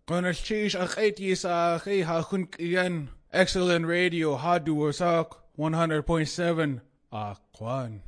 Gunners Cheese Akati sa kay Hakun Kiyan. Excellent radio, Hadu Wasak 100.7 Kwan.